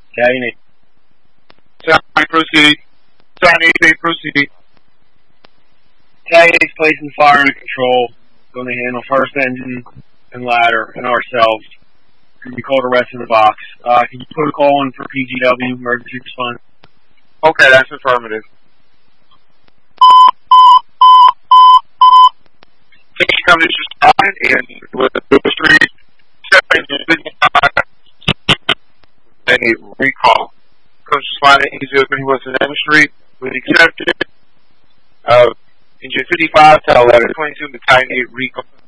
Battalion 8. Battalion proceed. Battalion 8, proceed. Battalion 8's placing fire under control. Going to handle first engine and ladder and ourselves. Can you call the rest of the box? Can you put a call in for PGW, emergency response? Okay, that's affirmative. Come to your side and with the street, any recall. Comes to spot easy open what's in the street with accepted. Engine 55 to 1122 Battalion 8 recall.